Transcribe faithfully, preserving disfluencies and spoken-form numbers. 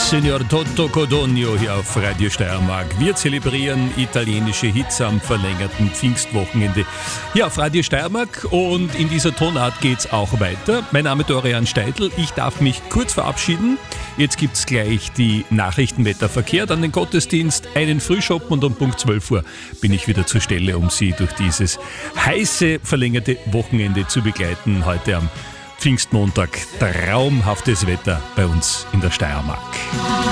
Signor Toto Codogno hier auf Radio Steiermark. Wir zelebrieren italienische Hits am verlängerten Pfingstwochenende hier auf Radio Steiermark und in dieser Tonart geht's auch weiter. Mein Name ist Dorian Steidl, ich darf mich kurz verabschieden. Jetzt gibt's gleich die Nachrichtenwetterverkehr, dann den Gottesdienst, einen Frühschoppen und um Punkt zwölf Uhr bin ich wieder zur Stelle, um Sie durch dieses heiße, verlängerte Wochenende zu begleiten. Heute am Pfingstmontag traumhaftes Wetter bei uns in der Steiermark.